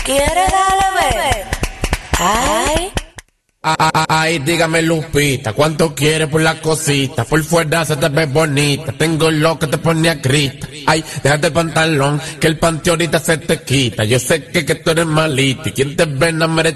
¿Quiere darle ver? Ay. Ay, dígame Lupita, ¿cuánto quieres por la cosita? Por fuera se te ve bonita, tengo lo que te pone a grita. Ay, déjate el pantalón, que el panty ahorita se te quita. Yo sé que tú eres malita y quien te ve no merece